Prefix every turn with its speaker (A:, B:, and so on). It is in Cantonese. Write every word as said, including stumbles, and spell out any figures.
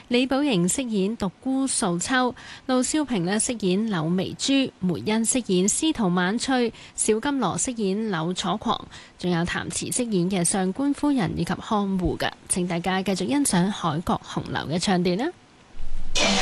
A: 李寶瑩飾演獨孤素秋，盧少平咧飾演柳眉珠，梅欣飾演司徒晚翠，小金羅飾演柳楚狂，仲有譚慈飾演嘅上官夫人以及看護嘅。請大家繼續欣賞海角紅樓嘅唱段啦。